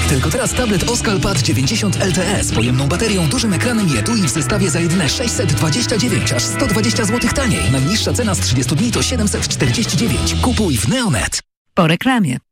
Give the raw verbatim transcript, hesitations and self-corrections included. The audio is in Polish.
Tylko teraz tablet Oskal Pad dziewięćdziesiąt L T E z pojemną baterią, dużym ekranem i etui w zestawie za jedyne sześćset dwadzieścia dziewięć, aż sto dwadzieścia złotych taniej. Najniższa cena z trzydziestu dni to siedemset czterdzieści dziewięć. Kupuj w Neonet. Po reklamie.